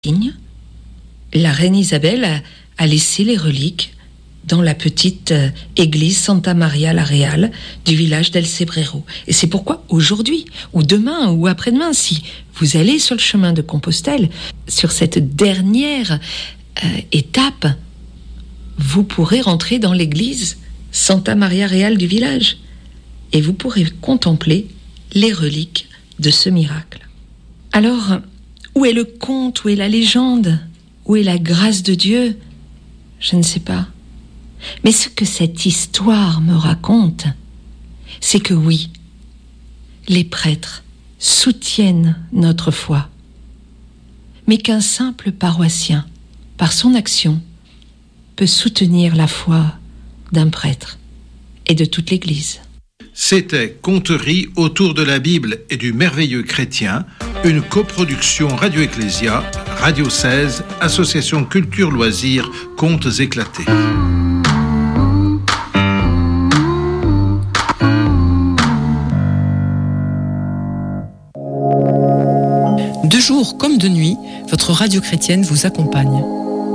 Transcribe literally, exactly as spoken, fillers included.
La reine Isabelle a, a laissé les reliques dans la petite euh, église Santa Maria la Real du village d'El Cebrero. Et c'est pourquoi aujourd'hui, ou demain, ou après-demain, si vous allez sur le chemin de Compostelle, sur cette dernière euh, étape, vous pourrez rentrer dans l'église Santa Maria Real du village et vous pourrez contempler les reliques de ce miracle. Alors, où est le conte, où est la légende, où est la grâce de Dieu ? Je ne sais pas. Mais ce que cette histoire me raconte, c'est que oui, les prêtres soutiennent notre foi, mais qu'un simple paroissien, par son action, peut soutenir la foi d'un prêtre et de toute l'Église. C'était Conteries autour de la Bible et du merveilleux chrétien, une coproduction Radio Ecclésia, Radio seize, Association Culture Loisirs, Contes éclatés. De jour comme de nuit, votre radio chrétienne vous accompagne.